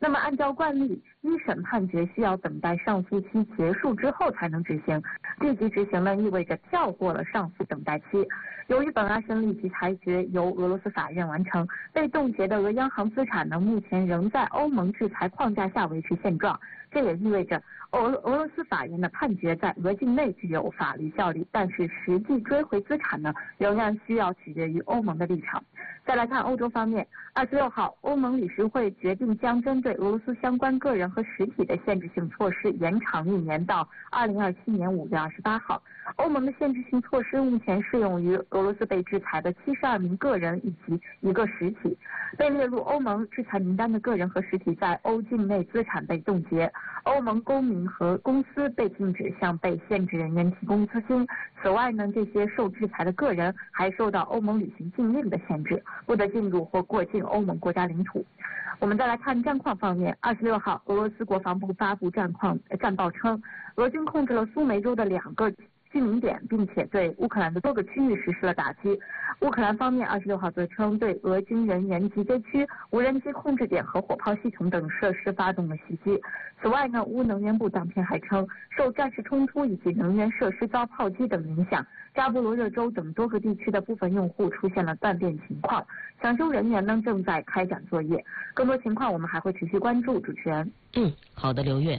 那么按照惯例，一审判决需要等待上诉期结束之后才能执行，立即执行呢意味着跳过了上诉等待期。由于本案审立即裁决由俄罗斯法院完成，被冻结的俄央行资产呢目前仍在欧盟制裁框架下维持现状，这也意味着俄罗斯法院的判决在俄境内具有法律效力，但是实际追回资产呢仍然需要取决于欧盟的立场。再来看欧洲方面，26号，欧盟理事会决定将针对俄罗斯相关个人和实体的限制性措施延长1年到2027年5月28号。欧盟的限制性措施目前适用于俄罗斯被制裁的72名个人以及1个实体。被列入欧盟制裁名单的个人和实体在欧境内资产被冻结，欧盟公民和公司被禁止向被限制人员提供资金。此外呢，这些受制裁的个人还受到欧盟旅行禁令的限制，不得进入或过境欧盟国家领土。我们再来看战况方面，26号，俄罗斯国防部发布战报称，俄军控制了苏梅州的2个居民点，并且对乌克兰的多个区域实施了打击。乌克兰方面26号则称对俄军人员集结区、无人机控制点和火炮系统等设施发动了袭击。此外呢，乌能源部当天还称，受战事冲突以及能源设施遭炮击等影响，扎波罗热州等多个地区的部分用户出现了断电情况，抢修人员呢正在开展作业。更多情况我们还会持续关注。主持人， 好的，刘月。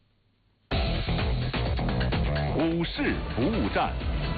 股市服务站，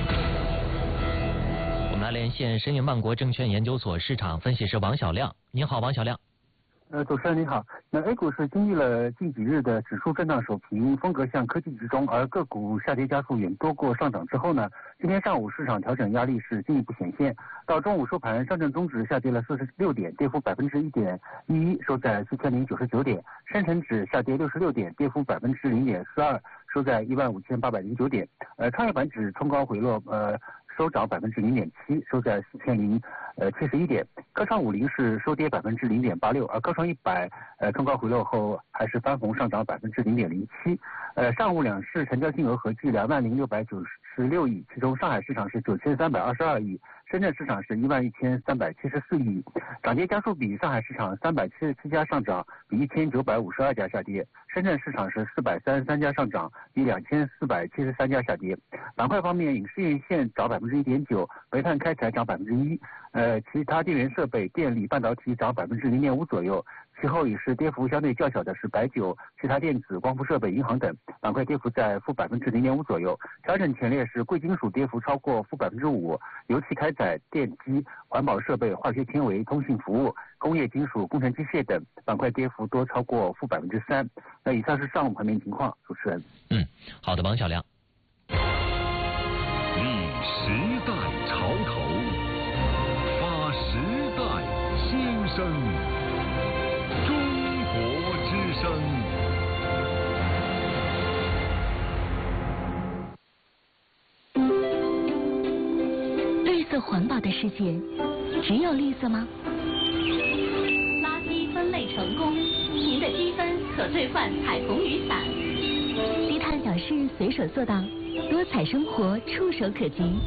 我们来连线申银万国证券研究所市场分析师王小亮。您好，王小亮。 主持人您好。那 A 股是经历了近几日的指数震荡守平，风格向科技集中，而个股下跌加速远多过上涨之后呢，今天上午市场调整压力是进一步显现。到中午收盘，上证综指下跌了46点，跌幅1.11%，收在4099点；深成指下跌66点，跌幅0.42%，收在15809点。创业板指冲高回落，收涨0.7%，收在4071点。科创50是收跌0.86%，而科创100冲高回落后还是翻红上涨0.07%。上午两市成交金额合计20696亿，其中上海市场是9322亿，深圳市场是11374亿。涨跌家数比，上海市场377家上涨，比1952家下跌；深圳市场是433家上涨，比2473家下跌。板块方面，影视院线涨1.9%，煤炭开采涨1%，其他电源设备、电力、半导体涨0.5%左右。其后也是跌幅相对较小的是白酒、其他电子、光伏设备、银行等板块，跌幅在-0.5%左右。调整前列是贵金属跌幅超过-5%，油气开采、电机、环保设备、化学纤维、通信服务、工业金属、工程机械等板块跌幅多超过-3%。那以上是上午盘面情况，主持人。 好的，王小亮。 立时代潮头，发时代新生。中国之声。 绿色环保的世界，只有绿色吗？ 垃圾分类成功，您的积分可兑换彩虹雨伞。 低碳小事随手做到，多彩生活触手可及。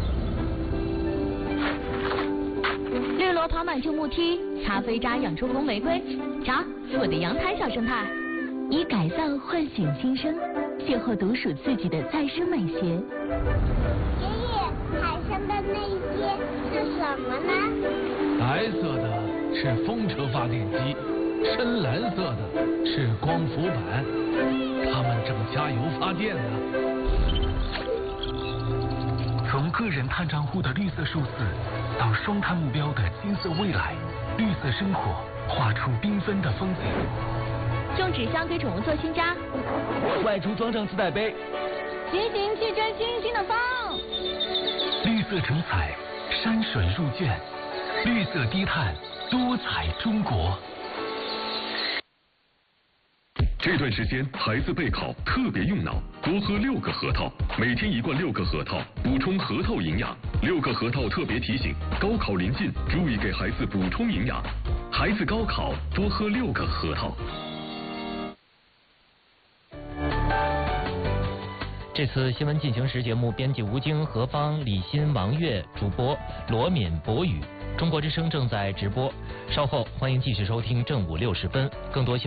绿萝跑满旧木梯，擦飞渣养出红玫瑰，瞧我的阳台小生态。以改造唤醒新生，邂逅独属自己的再生美学。 爷爷，海上的那些是什么呢？ 白色的是风车发电机，深蓝色的是光伏板，它们正加油发电呢。从个人碳账户的绿色数字到双碳目标的金色未来，绿色生活画出缤纷的风景。 种纸箱给宠物做新家， 外出装上自带杯， 骑行去追星星的风。 绿色成彩，山水入卷，绿色低碳，多彩中国。 这段时间孩子备考特别用脑，多喝6个核桃，每天1罐6个核桃，补充核桃营养。6个核桃特别提醒，高考临近，注意给孩子补充营养。孩子高考多喝6个核桃。 这次新闻进行时节目编辑吴京、何芳、李欣、王悦，主播罗敏、博宇。中国之声正在直播，稍后欢迎继续收听正午60分，更多